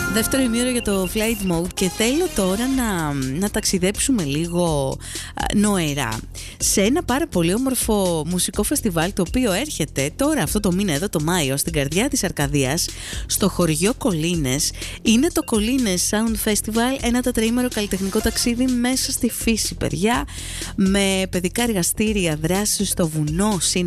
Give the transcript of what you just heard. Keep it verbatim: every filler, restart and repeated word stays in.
Δεύτερο ημίωρο για το Flight Mode και θέλω τώρα να, να ταξιδέψουμε λίγο α, νοερά σε ένα πάρα πολύ όμορφο μουσικό φεστιβάλ το οποίο έρχεται τώρα αυτό το μήνα εδώ το Μάιο στην καρδιά της Αρκαδίας στο χωριό Κολίνες. Είναι το Κολίνες Sound Festival, ένα τετραήμερο καλλιτεχνικό ταξίδι μέσα στη φύση, παιδιά, με παιδικά εργαστήρια, δράσεις στο βουνό,